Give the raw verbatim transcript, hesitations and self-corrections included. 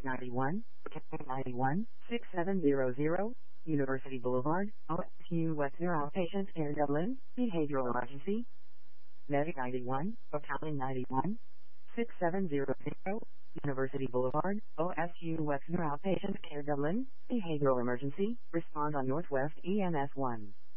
ninety-one, ninety-one, six seven zero zero, University Boulevard, O S U West Zero Patient Care Dublin, Behavioral Emergency. Medic ninety-one, Battalion ninety-one, six seven zero zero, University Boulevard, O S U West Zero Patient Care Dublin, Behavioral Emergency. Respond on Northwest E M S one.